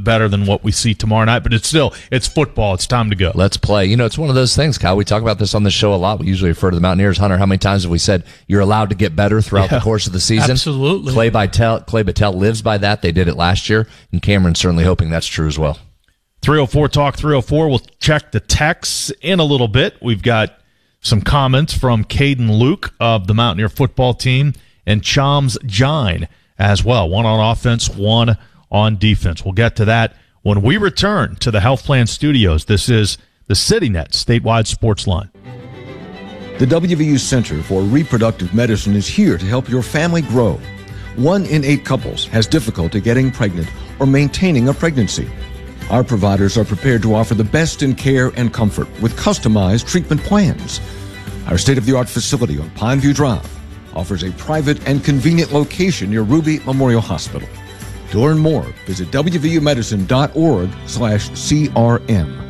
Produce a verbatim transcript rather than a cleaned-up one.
better than what we see tomorrow night. But it's still, it's football. It's time to go. Let's play. You know, it's one of those things, Kyle. We talk about this on the show a lot. We usually refer to the Mountaineers. Hunter, how many times have we said you're allowed to get better throughout yeah, the course of the season? Absolutely. Clay Battelle, Clay Battelle lives by that. They did it last year, and Cameron's certainly hoping that's true as well. three oh four Talk three oh four. We'll check the texts in a little bit. We've got some comments from Caden Luke of the Mountaineer football team and Chams Jine as well. One on offense, one on defense. We'll get to that when we return to the Health Plan Studios. This is the CityNet statewide sports line. The W V U Center for Reproductive Medicine is here to help your family grow. One in eight couples has difficulty getting pregnant or maintaining a pregnancy. Our providers are prepared to offer the best in care and comfort with customized treatment plans. Our state-of-the-art facility on Pineview Drive offers a private and convenient location near Ruby Memorial Hospital. To learn more, visit w v u medicine dot org slash C R M.